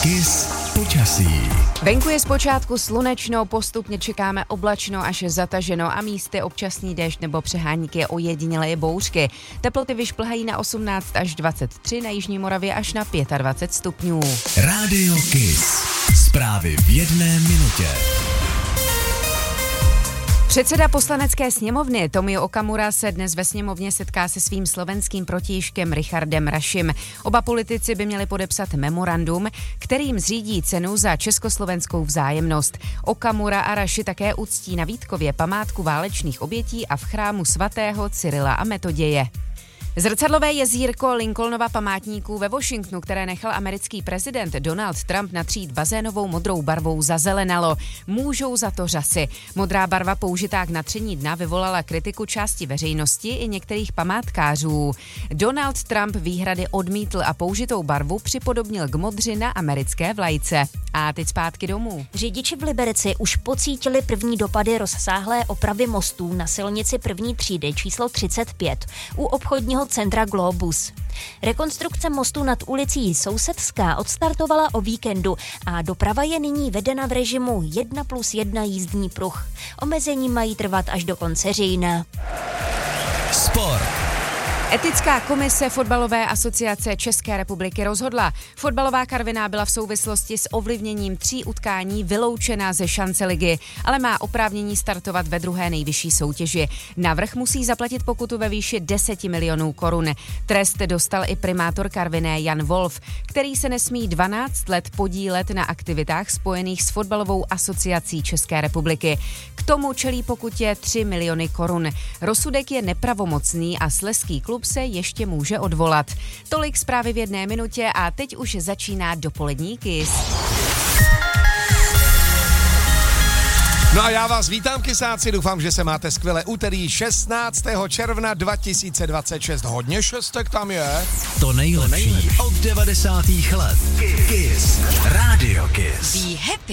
KIS počasí. Venku je zpočátku slunečno, postupně čekáme oblačno až zataženo a místy občasný déšť nebo přehánky ojedinělé bouřky. Teploty vyšplhají na 18 až 23, na Jižní Moravě až na 25 stupňů. Rádio KIS. Zprávy v jedné minutě. Předseda Poslanecké sněmovny Tomio Okamura se dnes ve sněmovně setká se svým slovenským protějškem Richardem Rašim. Oba politici by měli podepsat memorandum, kterým zřídí cenu za československou vzájemnost. Okamura a Raši také uctí na Vítkově památku válečných obětí a v chrámu svatého Cyrila a Metoděje. Zrcadlové jezírko Lincolnova památníků ve Washingtonu, které nechal americký prezident Donald Trump natřít bazénovou modrou barvou, zazelenalo. Můžou za to řasy. Modrá barva použitá k natření dna vyvolala kritiku části veřejnosti i některých památkářů. Donald Trump výhrady odmítl a použitou barvu připodobnil k modři na americké vlajce. A teď zpátky domů. Řidiči v Liberci už pocítili první dopady rozsáhlé opravy mostů na silnici první třídy číslo 35 u obchodního centra Globus. Rekonstrukce mostu nad ulicí Sousedská odstartovala o víkendu a doprava je nyní vedena v režimu 1+1 jízdní pruh. Omezení mají trvat až do konce října. Sport. Etická komise Fotbalové asociace České republiky rozhodla. Fotbalová Karviná byla v souvislosti s ovlivněním 3 utkání vyloučena ze šance ligy, ale má oprávnění startovat ve druhé nejvyšší soutěži. Navrch musí zaplatit pokutu ve výši 10 milionů korun. Trest dostal i primátor Karviné Jan Wolf, který se nesmí 12 let podílet na aktivitách spojených s Fotbalovou asociací České republiky. K tomu čelí pokutě 3 miliony korun. Rozsudek je nepravomocný a slezský klub se ještě může odvolat. Tolik zprávy v jedné minutě a teď už začíná dopolední KIS. No a já vás vítám, kysáci, doufám, že se máte skvěle. Úterý 16. června 2026. Hodně šestek tam je. To nejlepší od 90. let. KIS. Rádio KIS. Be happy.